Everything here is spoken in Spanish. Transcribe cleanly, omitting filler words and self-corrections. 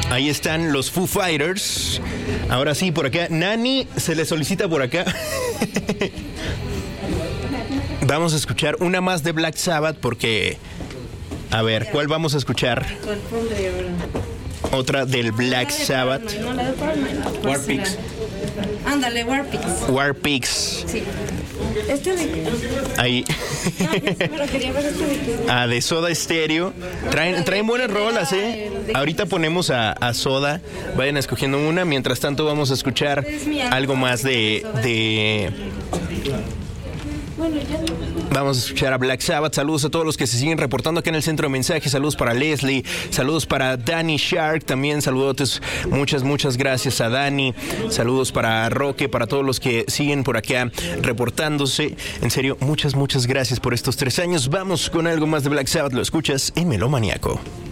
Ahí están los Foo Fighters. Ahora sí, por acá. Nani se le solicita por acá. Vamos a escuchar una más de Black Sabbath porque... A ver, ¿cuál vamos a escuchar? Otra del Black Sabbath. War Pigs. Ándale, War Pigs. War Pigs. Sí. Este de... Ahí. No, pero quería ver este de... Ah, de Soda Stereo. Traen buenas rolas, ¿eh? Ahorita ponemos a Soda. Vayan escogiendo una. Mientras tanto vamos a escuchar algo más de... Vamos a escuchar a Black Sabbath. Saludos a todos los que se siguen reportando aquí en el centro de mensajes. Saludos para Leslie, saludos para Danny Shark también, saludos, muchas gracias a Danny. Saludos para Roque, para todos los que siguen por acá reportándose. En serio, muchas gracias por estos 3 años. Vamos con algo más de Black Sabbath. Lo escuchas en Melómaniaco.